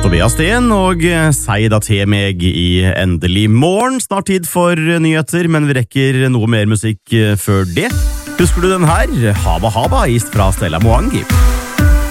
Tobias Sten, og si da til meg i endelig morgen. Snart tid for nyheter, men vi rekker noe mer musikk før det. Husker du den her? Haba Haba, ist fra Stella Moangi.